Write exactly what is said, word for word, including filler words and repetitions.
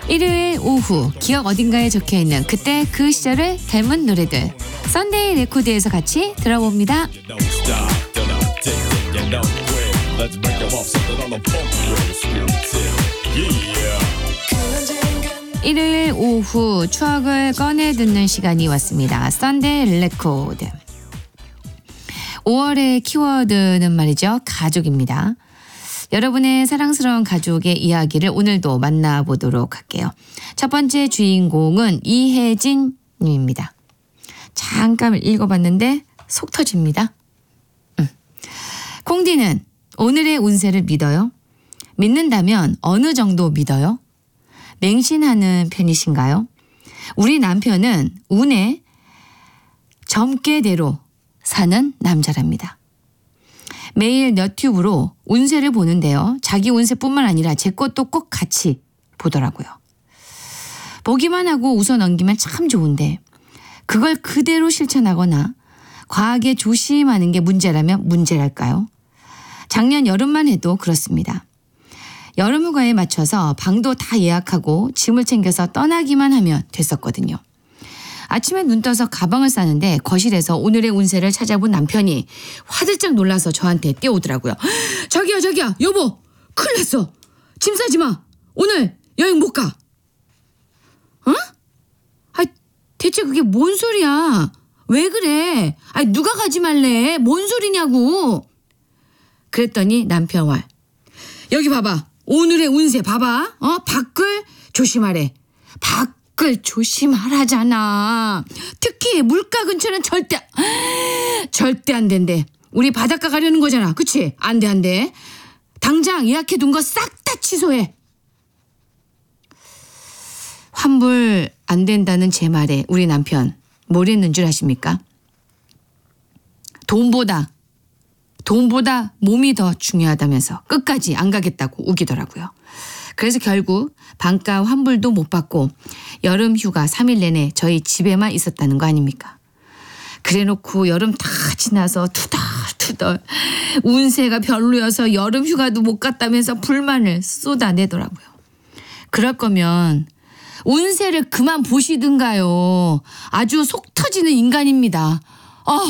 일요일 오후 기억 어딘가에 적혀있는 그때 그 시절을 닮은 노래들 썬데이 레코드에서 같이 들어봅니다. 일요일 오후 추억을 꺼내 듣는 시간이 왔습니다. 썬데이 레코드. 오월의 키워드는 말이죠. 가족입니다. 여러분의 사랑스러운 가족의 이야기를 오늘도 만나보도록 할게요. 첫 번째 주인공은 이혜진 님입니다. 잠깐 읽어봤는데 속 터집니다. 음. 콩디는 오늘의 운세를 믿어요? 믿는다면 어느 정도 믿어요? 맹신하는 편이신가요? 우리 남편은 운에 점괘대로 사는 남자랍니다. 매일 너튜브로 운세를 보는데요. 자기 운세뿐만 아니라 제 것도 꼭 같이 보더라고요. 보기만 하고 웃어 넘기면 참 좋은데 그걸 그대로 실천하거나 과하게 조심하는 게 문제라면 문제랄까요? 작년 여름만 해도 그렇습니다. 여름 휴가에 맞춰서 방도 다 예약하고 짐을 챙겨서 떠나기만 하면 됐었거든요. 아침에 눈 떠서 가방을 싸는데 거실에서 오늘의 운세를 찾아본 남편이 화들짝 놀라서 저한테 뛰어오더라고요. 저기요 저기요 여보 큰일 났어. 짐 싸지 마. 오늘 여행 못 가. 어? 아 대체 그게 뭔 소리야. 왜 그래. 아 누가 가지 말래. 뭔 소리냐고. 그랬더니 남편 말. 여기 봐봐. 오늘의 운세 봐봐. 어 밖을 조심하래. 밖 밖을 조심하라잖아. 특히 물가 근처는 절대 절대 안 된대. 우리 바닷가 가려는 거잖아. 그치? 안 돼 안 돼. 당장 예약해둔 거 싹 다 취소해. 환불 안 된다는 제 말에 우리 남편 뭘 했는 줄 아십니까? 돈보다 돈보다 몸이 더 중요하다면서 끝까지 안 가겠다고 우기더라고요. 그래서 결국 반가 환불도 못 받고 여름 휴가 삼 일 내내 저희 집에만 있었다는 거 아닙니까? 그래놓고 여름 다 지나서 투덜투덜 운세가 별로여서 여름 휴가도 못 갔다면서 불만을 쏟아내더라고요. 그럴 거면 운세를 그만 보시든가요. 아주 속 터지는 인간입니다. 아